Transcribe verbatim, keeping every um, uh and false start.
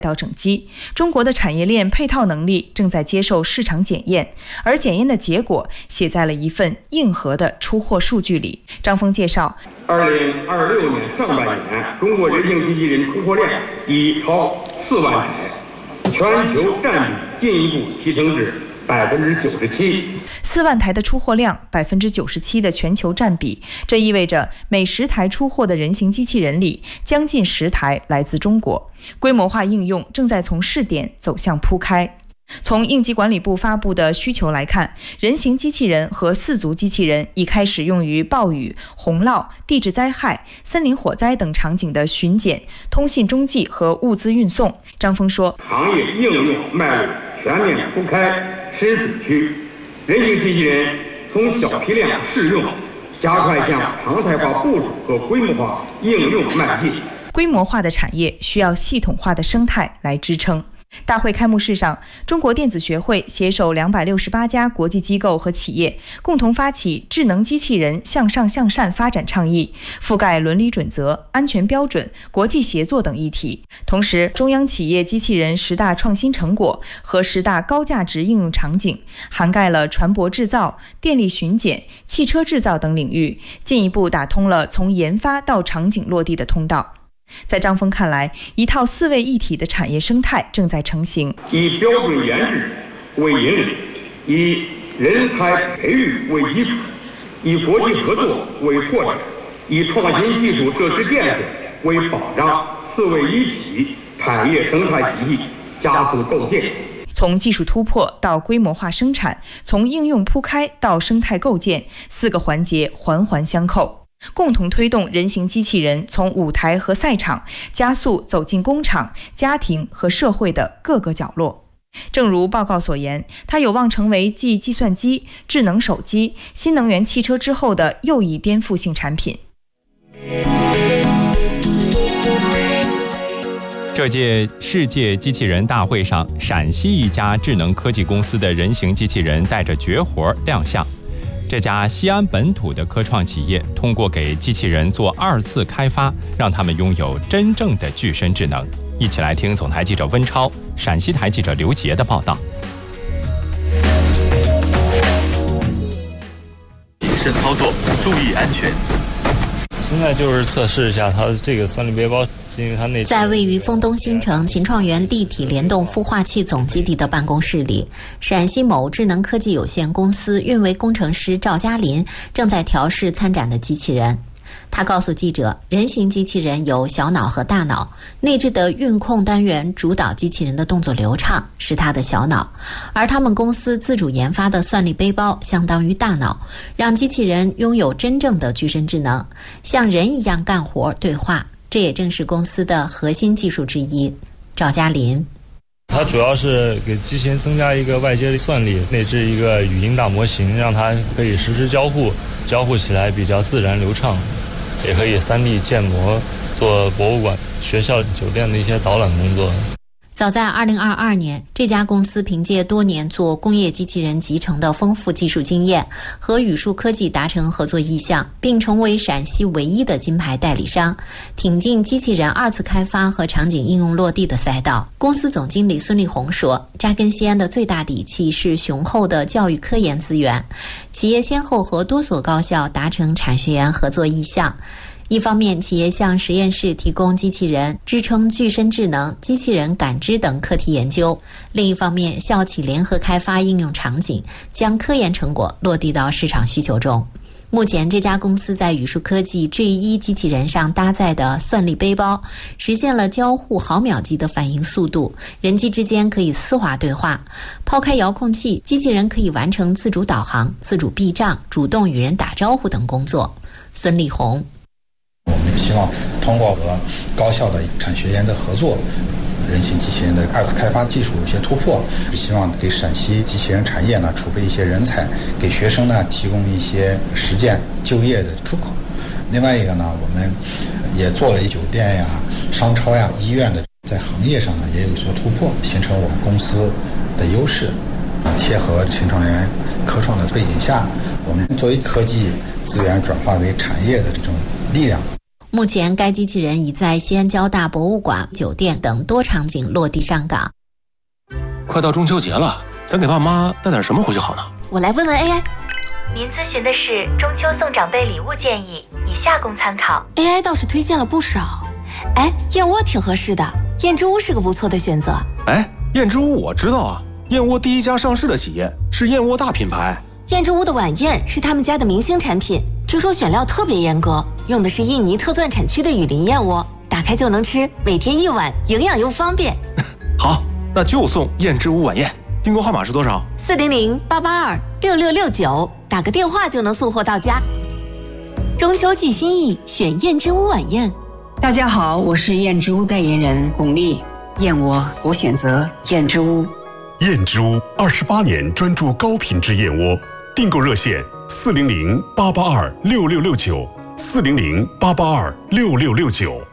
到整机，中国的产业链配套能力正在接受市场检验，而检验的结果写在了一份硬核的出货数据里。张峰介绍， 二零二六年上半年，中国人形机器人出货量已超四万台，全球占比进一步提升至百分之九十七。 四万台的出货量，百分之九十七的全球占比，这意味着每十台出货的人形机器人里，将近十台来自中国。规模化应用正在从试点走向铺开。从应急管理部发布的需求来看，人形机器人和四足机器人已开始用于暴雨、洪涝、地质灾害、森林火灾等场景的巡检、通信中继和物资运送。张峰说， 行业应用迈入全面铺开深水区，人形机器人从小批量试用，加快向常态化部署和规模化应用迈进。 规模化的产业需要系统化的生态来支撑。大会开幕式上，中国电子学会携手两百六十八家国际机构和企业，共同发起智能机器人向上向善发展倡议，覆盖伦理准则、安全标准、国际协作等议题。同时，中央企业机器人十大创新成果和十大高价值应用场景，涵盖了船舶制造、电力巡检、汽车制造等领域，进一步打通了从研发到场景落地的通道。在张峰看来，一套四位一体的产业生态正在成型， 以标准研制为引领，以人才培育为基础，以国际合作为拓展，以创新技术设施建设为保障，四位一体产业生态体系加速构建。 从技术突破到规模化生产，从应用铺开到生态构建，四个环节环环相扣，共同推动人形机器人从舞台和赛场加速走进工厂、家庭和社会的各个角落。正如报告所言，它有望成为继计算机、智能手机、新能源汽车之后的又一颠覆性产品。 这届世界机器人大会上，陕西一家智能科技公司的人形机器人带着绝活亮相。这家西安本土的科创企业通过给机器人做二次开发，让他们拥有真正的具身智能。一起来听总台记者温超、陕西台记者刘杰的报道。 谨慎操作，注意安全。 现在就是测试一下它这个算力背包。 在位于丰东新城秦创园立体联动孵化器总基地的办公室里，陕西某智能科技有限公司运维工程师赵嘉林正在调试参展的机器人。他告诉记者，人形机器人有小脑和大脑，内置的运控单元主导机器人的动作流畅，是它的小脑，而他们公司自主研发的算力背包相当于大脑，让机器人拥有真正的具身智能，像人一样干活对话。这也正是公司的核心技术之一。赵嘉林， 它主要是给机器人增加一个外接的算力，内置一个语音大模型，让它可以实时交互，交互起来比较自然流畅，也可以 三 D 建模，做博物馆、学校、酒店的一些导览工作。 早在二零二二年，这家公司凭借多年做工业机器人集成的丰富技术经验，和宇树科技达成合作意向，并成为陕西唯一的金牌代理商，挺进机器人二次开发和场景应用落地的赛道。公司总经理孙立红说，扎根西安的最大底气是雄厚的教育科研资源，企业先后和多所高校达成产学研合作意向。一方面，企业向实验室提供机器人支撑具身智能、机器人感知等课题研究；另一方面，校企联合开发应用场景，将科研成果落地到市场需求中。目前，这家公司在宇树科技 G 一 机器人上搭载的算力背包，实现了交互毫秒级的反应速度，人机之间可以丝滑对话。抛开遥控器，机器人可以完成自主导航、自主避障、主动与人打招呼等工作。孙立红， 我们也希望通过和高校的产学研的合作，人形机器人的二次开发技术有些突破，希望给陕西机器人产业呢储备一些人才，给学生呢提供一些实践就业的出口。另外一个呢，我们也做了酒店呀、商超呀、医院的，在行业上呢也有所突破，形成我们公司的优势。啊，贴合秦创园科创的背景下，我们作为科技资源转化为产业的这种力量。 目前该机器人已在西安交大博物馆、酒店等多场景落地上岗。 快到中秋节了，咱给爸妈带点什么回去好呢？ 我来问问 A I。 您咨询的是中秋送长辈礼物建议，以下供参考。 A I 倒是推荐了不少。哎，燕窝挺合适的，燕之屋是个不错的选择。 哎，燕之屋我知道啊，燕窝第一家上市的企业，是燕窝大品牌。 燕之屋的晚宴是他们家的明星产品，听说选料特别严格，用的是印尼特钻产区的雨林燕窝，打开就能吃，每天一碗，营养又方便。 好，那就送燕之屋晚宴。订购号码是多少？ 四零零八八二六六六九，打个电话就能送货到家。 中秋寄心意，选燕之屋晚宴。 大家好，我是燕之屋代言人巩俐。燕窝我选择燕之屋。 燕之屋二十八年专注高品质燕窝，订购热线四零零八八二六六六九，四零零八八二六六六九。